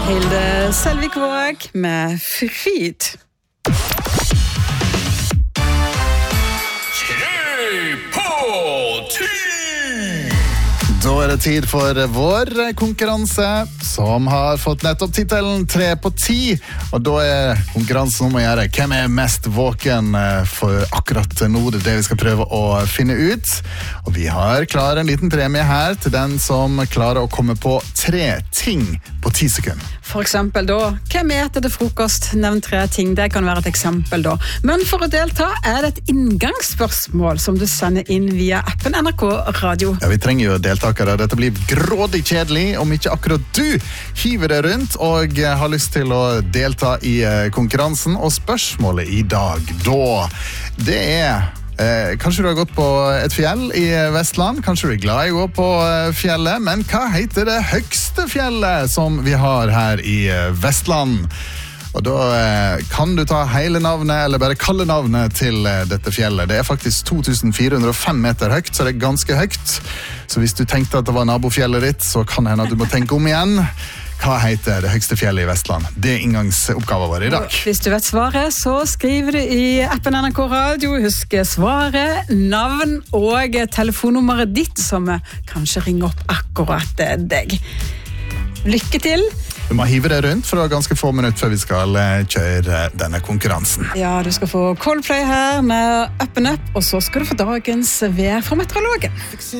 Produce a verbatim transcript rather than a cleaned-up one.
Hilde Selvik-Våg med Fryd. Tre på ti! Da er det tid for vår konkurranse, som har fått nettopp titelen tre på ti. Og da er konkurransen om å gjøre hvem er mest våken for akkurat nå. Det er det vi skal prøve å finne ut. Og vi har klar en liten premie her til den som klarer å komme på tre ting på ti sekunder. For eksempel da, hvem eter til frokost? Nevn tre ting, det kan være et eksempel da. Men for å delta er det et inngangsspørsmål som du sender inn via appen N R K Radio. Ja, vi trenger jo deltakere. Dette blir grådig kjedelig om ikke akkurat du hiver det rundt og har lyst til å delta i konkurransen. Og spørsmålet i dag, da, det er Eh, kanskje du har gått på et fjell i Vestland, kanskje du er glad i å gå på fjellet, men hva heter det høyeste fjellet som vi har her i Vestland? Og da eh, kan du ta hele navnet, eller bare kalle navnet til eh, dette fjellet. Det er faktisk to tusen fire hundre og fem meter høyt, så det er ganske høyt. Så hvis du tenkte at det var nabofjellet ditt, så kan det hende at du må tenke om igjen. Hva heter det høyeste fjellet i Vestland? Det er inngangsoppgaven vår i dag. Hvis du vet svaret, så skriver du i appen N R K Radio. Husk svaret, navn og telefonnummeret ditt, som kanskje ringer opp akkurat deg. Lykke til! Du må hive det rundt, for det er ganske få minutter før vi skal kjøre denne konkurransen. Ja, du skal få Coldplay her med Up and Up, og så skal du få dagens vær fra meteorologen.